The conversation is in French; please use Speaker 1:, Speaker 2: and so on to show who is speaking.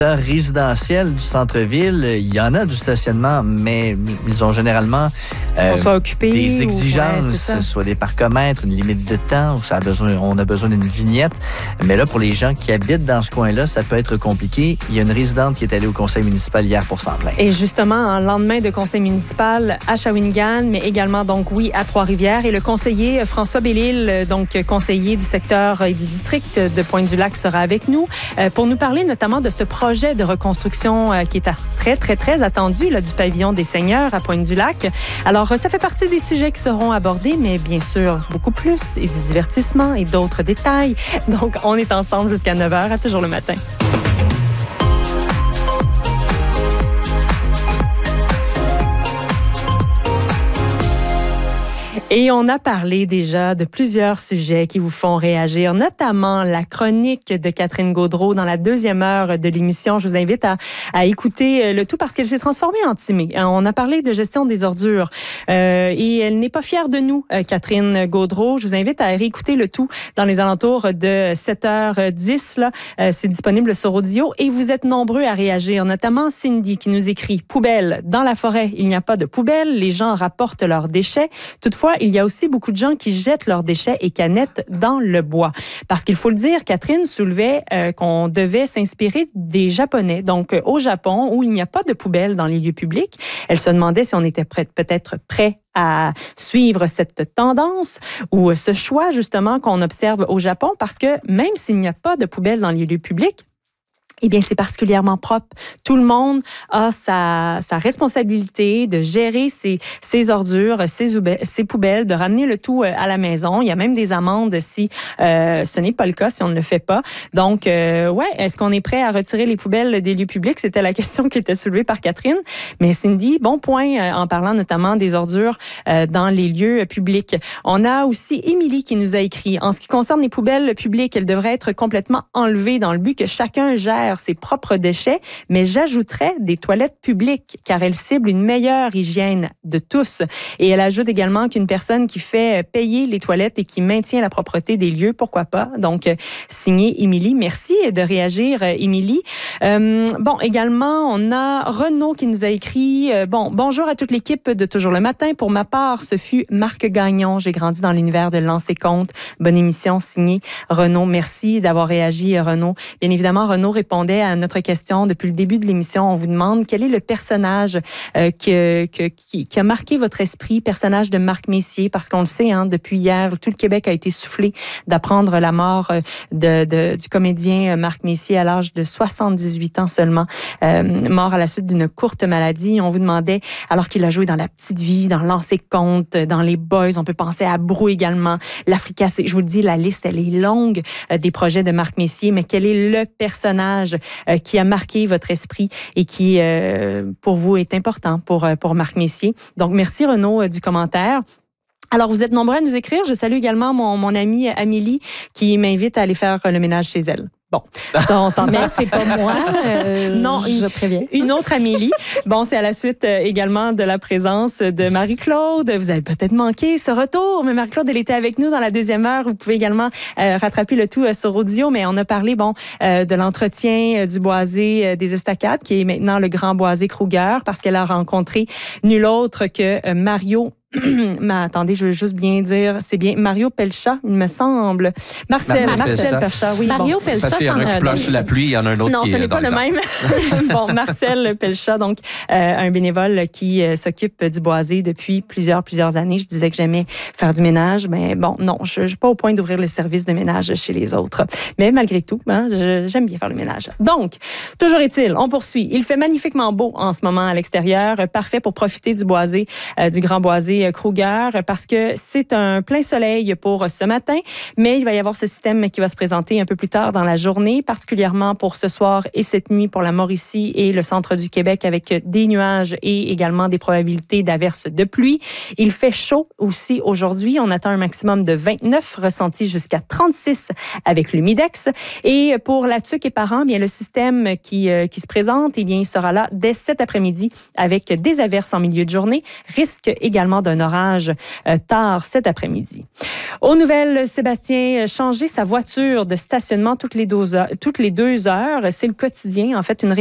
Speaker 1: Résidentiels du centre-ville, il y en a du stationnement, mais ils ont généralement des exigences, soit des parcomètres, une limite de temps, où on a besoin d'une vignette. Mais là, pour les gens qui habitent dans ce coin-là, ça peut être compliqué. Il y a une résidente qui est allée au conseil municipal hier pour s'en plaindre.
Speaker 2: Et justement, en lendemain de conseil municipal à Shawinigan, mais également, donc oui, à Trois-Rivières. Et le conseiller François Bellil, donc conseiller du secteur et du district de Pointe-du-Lac, sera avec nous pour nous parler notamment de ce projet de reconstruction qui est très, très, très attendu là, du pavillon des Seigneurs à Pointe-du-Lac. Alors, ça fait partie des sujets qui seront abordés, mais bien sûr, beaucoup plus, et du divertissement et d'autres détails. Donc, on est ensemble jusqu'à 9h, à Toujours le matin. Et on a parlé déjà de plusieurs sujets qui vous font réagir, notamment la chronique de Catherine Gaudreault dans la deuxième heure de l'émission. Je vous invite à écouter le tout parce qu'elle s'est transformée en Timée. On a parlé de gestion des ordures et elle n'est pas fière de nous, Catherine Gaudreault. Je vous invite à réécouter le tout dans les alentours de 7h10. Là. C'est disponible sur audio et vous êtes nombreux à réagir, notamment Cindy qui nous écrit « Poubelle. Dans la forêt, il n'y a pas de poubelle. Les gens rapportent leurs déchets. Toutefois, il y a aussi beaucoup de gens qui jettent leurs déchets et canettes dans le bois. » Parce qu'il faut le dire, Catherine soulevait qu'on devait s'inspirer des Japonais. Donc, au Japon, où il n'y a pas de poubelle dans les lieux publics, elle se demandait si on était peut-être prêt à suivre cette tendance ou ce choix, justement, qu'on observe au Japon, parce que même s'il n'y a pas de poubelle dans les lieux publics, eh bien, c'est particulièrement propre. Tout le monde a sa responsabilité de gérer ses ordures, ses poubelles, de ramener le tout à la maison. Il y a même des amendes si ce n'est pas le cas, si on ne le fait pas. Donc, est-ce qu'on est prêt à retirer les poubelles des lieux publics? C'était la question qui était soulevée par Catherine. Mais Cindy, bon point en parlant notamment des ordures dans les lieux publics. On a aussi Émilie qui nous a écrit. En ce qui concerne les poubelles publiques, elles devraient être complètement enlevées dans le but que chacun gère ses propres déchets, mais j'ajouterais des toilettes publiques, car elles ciblent une meilleure hygiène de tous. Et elle ajoute également qu'une personne qui fait payer les toilettes et qui maintient la propreté des lieux, pourquoi pas? Donc, signé Émilie. Merci de réagir, Émilie. Également, on a Renaud qui nous a écrit « Bonjour à toute l'équipe de Toujours le matin. Pour ma part, ce fut Marc Gagnon. J'ai grandi dans l'univers de Lancer Compte. Bonne émission, signé Renaud. » Merci d'avoir réagi, Renaud. Bien évidemment, Renaud répondait à notre question depuis le début de l'émission. On vous demande quel est le personnage qui a marqué votre esprit, personnage de Marc Messier, parce qu'on le sait, depuis hier, tout le Québec a été soufflé d'apprendre la mort du comédien Marc Messier à l'âge de 78 ans seulement, mort à la suite d'une courte maladie. On vous demandait, alors qu'il a joué dans La Petite Vie, dans Lancer Compte, dans Les Boys, on peut penser à Brou également, l'Africassé. Je vous le dis, la liste, elle est longue des projets de Marc Messier, mais quel est le personnage qui a marqué votre esprit et qui, pour vous, est important pour Marc Messier. Donc, merci Renaud du commentaire. Alors, vous êtes nombreux à nous écrire. Je salue également mon amie Amélie qui m'invite à aller faire le ménage chez elle. Bon, ça, on s'en
Speaker 3: Mais c'est pas moi.
Speaker 2: Non,
Speaker 3: je préviens.
Speaker 2: Une autre Amélie. Bon, c'est à la suite également de la présence de Marie-Claude. Vous avez peut-être manqué ce retour, mais Marie-Claude, elle était avec nous dans la deuxième heure. Vous pouvez également rattraper le tout sur audio, mais on a parlé de l'entretien du boisé des Estacades, qui est maintenant le Grand Boisé Kruger, parce qu'elle a rencontré nul autre que Mario. Mais attendez, je veux juste bien dire, c'est bien Mario Pelcha, il me semble. Marcel Pelcha, oui.
Speaker 3: Mario Pelcha,
Speaker 4: parce qu'il y en a un qui pleure sous la pluie, il y en a un autre
Speaker 2: non,
Speaker 4: qui est
Speaker 2: ce n'est pas le même. Marcel Pelcha, donc un bénévole qui s'occupe du boisé depuis plusieurs années. Je disais que j'aimais faire du ménage, mais non, je suis pas au point d'ouvrir le service de ménage chez les autres. Mais malgré tout, j'aime bien faire le ménage. Donc, toujours est-il, on poursuit. Il fait magnifiquement beau en ce moment à l'extérieur, parfait pour profiter du boisé, du Grand Boisé Kruger, parce que c'est un plein soleil pour ce matin, mais il va y avoir ce système qui va se présenter un peu plus tard dans la journée, particulièrement pour ce soir et cette nuit pour la Mauricie et le centre du Québec, avec des nuages et également des probabilités d'averses de pluie. Il fait chaud aussi aujourd'hui. On attend un maximum de 29, ressenti jusqu'à 36 avec l'humidex. Et pour la Tuque et Parent, bien le système qui se présente, il sera là dès cet après-midi avec des averses en milieu de journée. Risque également de d'un orage tard cet après-midi. Aux nouvelles, Sébastien, changer sa voiture de stationnement toutes les 2 heures, c'est le quotidien. En fait, une